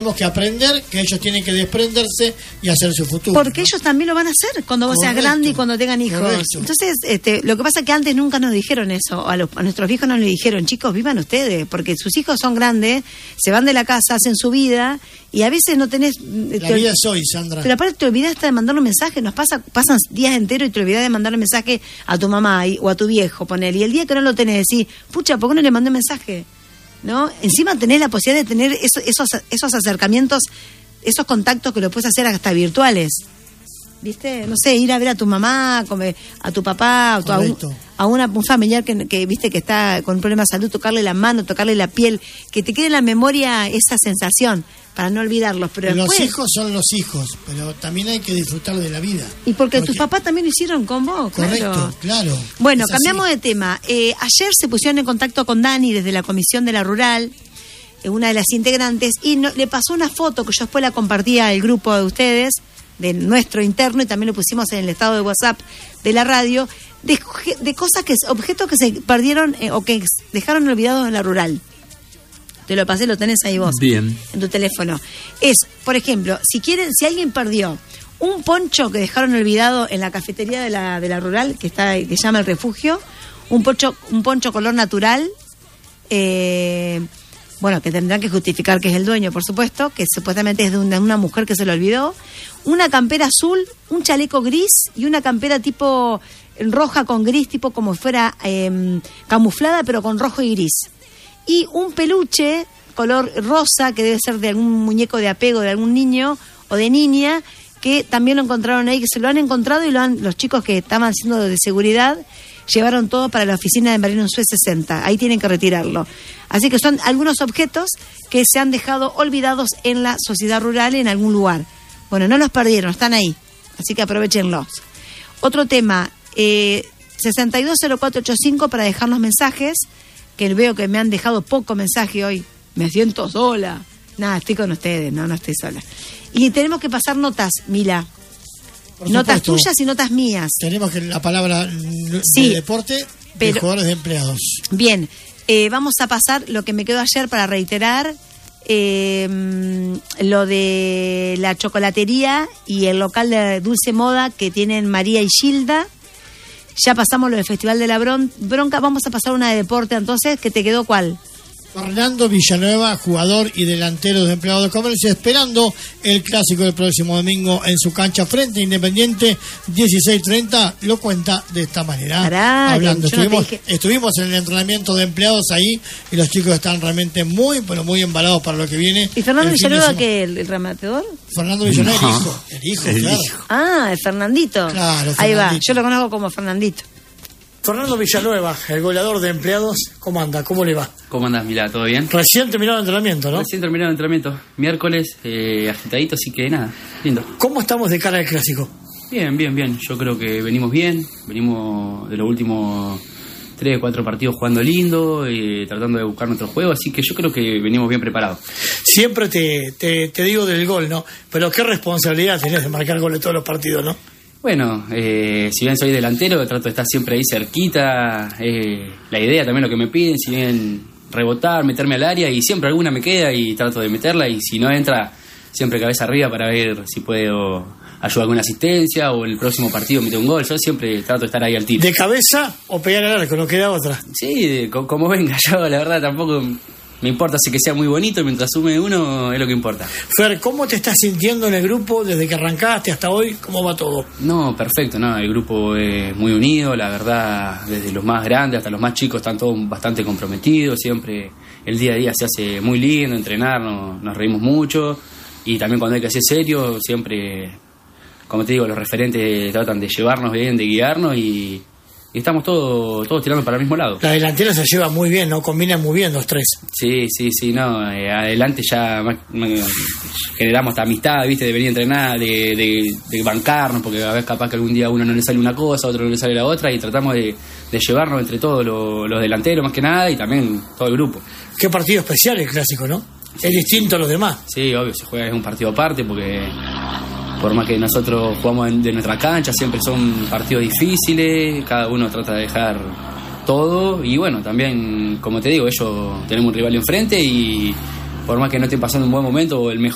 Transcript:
tenemos que aprender que ellos tienen que desprenderse y hacer su futuro. Porque ellos también lo van a hacer cuando vos seas grande y cuando tengan hijos. Correcto. Entonces, lo que pasa es que antes nunca nos dijeron eso. A nuestros viejos nos lo dijeron, chicos, vivan ustedes, porque sus hijos son grandes, se van de la casa, hacen su vida, y a veces no tenés... La vida es hoy, Sandra. Pero aparte te olvidaste de mandar un mensaje. Pasan días enteros y te olvidás de mandar un mensaje a tu mamá o a tu viejo, ponele. Y el día que no lo tenés, decís, pucha, ¿por qué no le mandé un mensaje? ¿No? Encima tenés la posibilidad de tener esos acercamientos, esos contactos que lo puedes hacer hasta virtuales. ¿Viste? No sé, ir a ver a tu mamá, a tu papá, a un familiar que viste que está con un problema de salud, tocarle la mano, tocarle la piel, que te quede en la memoria esa sensación, para no olvidarlos. Pero los después, hijos son los hijos, pero también hay que disfrutar de la vida. Y porque tus papás también lo hicieron con vos. Correcto, claro. Bueno, cambiamos de tema. Ayer se pusieron en contacto con Dani desde la Comisión de la Rural, una de las integrantes, y le pasó una foto que yo después la compartía al grupo de ustedes, de nuestro interno, y también lo pusimos en el estado de WhatsApp de la radio, de cosas objetos que se perdieron o que dejaron olvidados en la rural. Te lo pasé, lo tenés ahí vos. Bien. En tu teléfono. Por ejemplo, si alguien perdió un poncho que dejaron olvidado en la cafetería de la rural, que se llama El Refugio, un poncho color natural, bueno, que tendrán que justificar que es el dueño, por supuesto, que supuestamente es de una mujer que se lo olvidó, una campera azul, un chaleco gris y una campera tipo roja con gris, tipo como fuera camuflada, pero con rojo y gris. Y un peluche color rosa, que debe ser de algún muñeco de apego de algún niño o de niña, que también lo encontraron ahí, que se lo han encontrado y los chicos que estaban haciendo de seguridad llevaron todo para la oficina de Mariano Unzué 60. Ahí tienen que retirarlo. Así que son algunos objetos que se han dejado olvidados en la sociedad rural en algún lugar. Bueno, no los perdieron, están ahí. Así que aprovechenlos. Otro tema, 620485 para dejarnos mensajes, que veo que me han dejado poco mensaje hoy. Me siento sola. Nada, estoy con ustedes, no estoy sola. Y tenemos que pasar notas, Mila. Notas tuyas y notas mías. Tenemos que la palabra de deporte, de jugadores de empleados. Bien, vamos a pasar lo que me quedó ayer para reiterar, lo de la chocolatería y el local de dulce moda que tienen María y Gilda. Ya pasamos lo del Festival de la Bronca. Vamos a pasar una de deporte, entonces, ¿que te quedó cuál? Fernando Villanueva, jugador y delantero de Empleados de Comercio, esperando el clásico del próximo domingo en su cancha frente a Independiente, 16:30, lo cuenta de esta manera. Estuvimos en el entrenamiento de empleados ahí y los chicos están realmente muy, pero muy embalados para lo que viene. ¿Y Fernando Villanueva qué, el rematador? Fernando Villanueva, el hijo, claro. Ah, el Fernandito. Claro, ahí va, yo lo conozco como Fernandito. Fernando Villanueva, el goleador de empleados, ¿cómo anda? ¿Cómo le va? ¿Cómo andás, Milá? ¿Todo bien? Recién terminado el entrenamiento, ¿no? Recién terminado el entrenamiento. Miércoles, agitadito, así que nada, lindo. ¿Cómo estamos de cara al clásico? Bien. Yo creo que venimos bien. Venimos de los últimos 3 o 4 partidos jugando lindo, tratando de buscar nuestro juego, así que yo creo que venimos bien preparados. Siempre te digo del gol, ¿no? Pero qué responsabilidad tenés de marcar goles todos los partidos, ¿no? Bueno, si bien soy delantero, trato de estar siempre ahí cerquita. La idea también lo que me piden, si bien rebotar, meterme al área, y siempre alguna me queda y trato de meterla, y si no entra, siempre cabeza arriba para ver si puedo ayudar con una asistencia o el próximo partido meter un gol. Yo siempre trato de estar ahí al tiro. ¿De cabeza o pegar al arco? No queda otra. Sí, como venga. Yo la verdad tampoco me importa si que sea muy bonito, mientras sume uno es lo que importa. Fer, ¿cómo te estás sintiendo en el grupo desde que arrancaste hasta hoy? ¿Cómo va todo? No, perfecto, no, el grupo es muy unido, la verdad, desde los más grandes hasta los más chicos están todos bastante comprometidos, siempre el día a día se hace muy lindo, entrenar, nos reímos mucho, y también cuando hay que ser serio, siempre, como te digo, los referentes tratan de llevarnos bien, de guiarnos, y estamos todos tirando para el mismo lado. La delantera se lleva muy bien, ¿no? Combinan muy bien los tres. Sí, no, adelante ya generamos esta amistad, ¿viste? De venir a entrenar, de bancarnos, porque a veces capaz que algún día a uno no le sale una cosa, a otro no le sale la otra, y tratamos de llevarnos entre todos los delanteros más que nada, y también todo el grupo. Qué partido especial el clásico, ¿no? Es distinto a los demás. Sí, obvio, se juega, es un partido aparte, porque por más que nosotros jugamos de nuestra cancha, siempre son partidos difíciles, cada uno trata de dejar todo, y bueno, también, como te digo, ellos tenemos un rival enfrente, y por más que no estén pasando un buen momento o el mejor